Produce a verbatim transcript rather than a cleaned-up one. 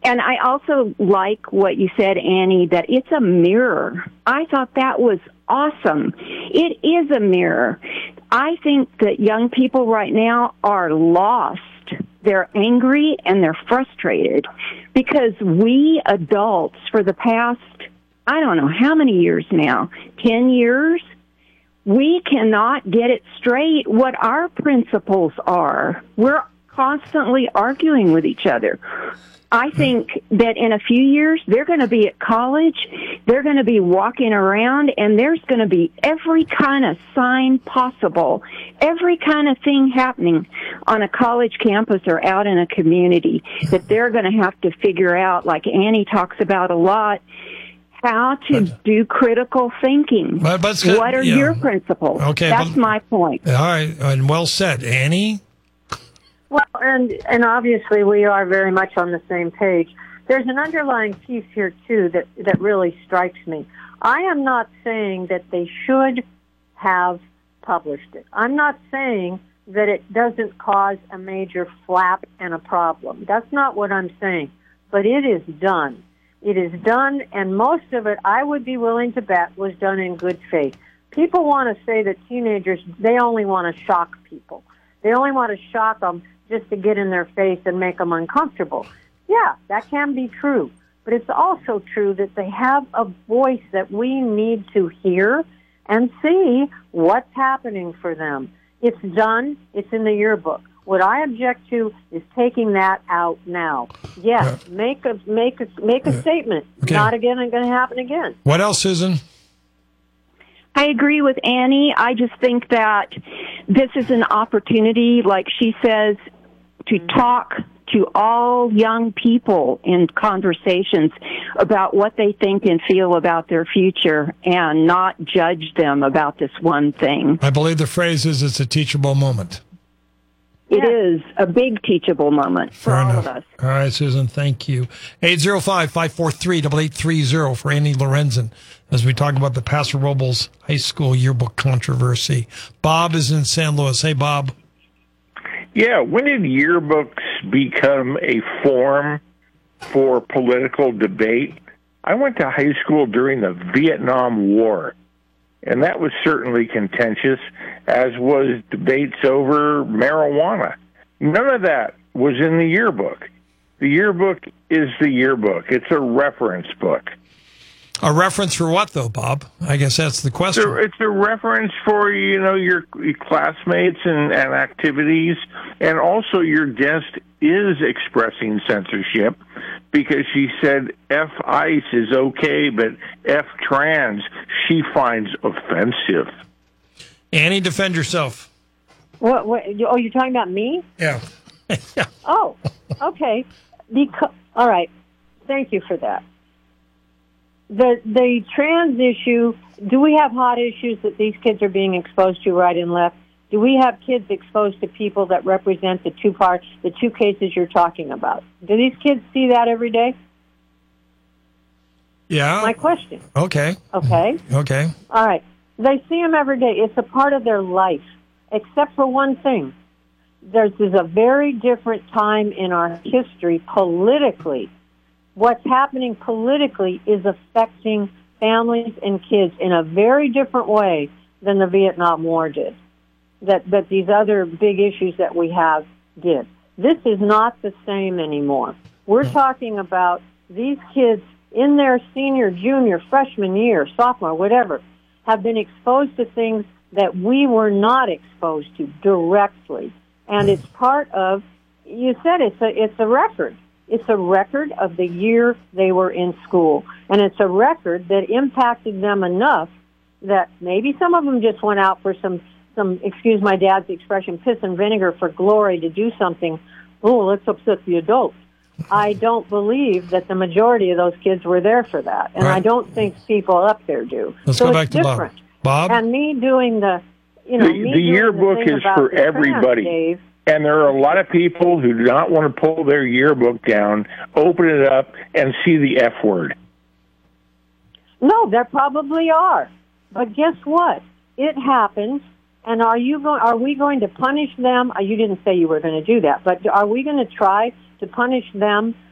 And I also like what you said, Annie, that it's a mirror. I thought that was awesome. It is a mirror. I think that young people right now are lost. They're angry and they're frustrated because we adults for the past, I don't know how many years now, ten years, we cannot get it straight what our principles are. We're constantly arguing with each other. I think that in a few years, they're going to be at college, they're going to be walking around, and there's going to be every kind of sign possible, every kind of thing happening on a college campus or out in a community that they're going to have to figure out, like Annie talks about a lot, how to but, do critical thinking. But, but what are you your know, principles? Okay, That's but, my point. All right, and well said. Annie? Well, and and obviously we are very much on the same page. There's an underlying piece here, too, that, that really strikes me. I am not saying that they should have published it. I'm not saying that it doesn't cause a major flap and a problem. That's not what I'm saying. But it is done. It is done, and most of it, I would be willing to bet, was done in good faith. People want to say that teenagers, they only want to shock people. They only want to shock them just to get in their face and make them uncomfortable. Yeah, that can be true. But it's also true that they have a voice that we need to hear and see what's happening for them. It's done. It's in the yearbook. What I object to is taking that out now. Yes, yeah. make a make a make a yeah. statement. Okay. Not again. It's going to happen again. What else, Susan? I agree with Annie. I just think that this is an opportunity, like she says, to talk to all young people in conversations about what they think and feel about their future and not judge them about this one thing. I believe the phrase is it's a teachable moment. It is a big teachable moment for Fair all enough. of us. All right, Susan, thank you. eight zero five, five four three, eight eight three zero for Annie Lorenzen as we talk about the Paso Robles High School yearbook controversy. Bob is in San Luis. Hey, Bob. Yeah, when did yearbooks become a forum for political debate? I went to high school during the Vietnam War, and that was certainly contentious, as was debates over marijuana. None of that was in the yearbook. The yearbook is the yearbook. It's a reference book. A reference for what, though, Bob? I guess that's the question. It's a, it's a reference for, you know, your, your classmates and, and activities, and also your guest is expressing censorship because she said F ICE is okay, but F trans she finds offensive. Annie, defend yourself. What? what oh, you're talking about me? Yeah. yeah. Oh, okay. Because, all right. Thank you for that. The the trans issue, do we have hot issues that these kids are being exposed to right and left? Do we have kids exposed to people that represent the two parts, the two cases you're talking about? Do these kids see that every day? Yeah. My question. Okay. Okay. Okay. All right. They see them every day. It's a part of their life, except for one thing. There's, there's a very different time in our history politically. What's happening politically is affecting families and kids in a very different way than the Vietnam War did, that, that these other big issues that we have did. This is not the same anymore. We're talking about these kids in their senior, junior, freshman year, sophomore, whatever, have been exposed to things that we were not exposed to directly. And it's part of, you said it's a, it's a record. It's a record of the year they were in school. And it's a record that impacted them enough that maybe some of them just went out for some, some excuse my dad's expression, piss and vinegar for glory to do something. Oh, let's upset the adults. I don't believe that the majority of those kids were there for that. And right. I don't think people up there do. Let's so go back it's to different. Bob. Bob? And me doing the, you know, the, me the yearbook the is for everybody. Dave, and there are a lot of people who do not want to pull their yearbook down, open it up, and see the F word. No, there probably are. But guess what? It happens. And are you going? Are we going to punish them? You didn't say you were going to do that, but are we going to try to punish them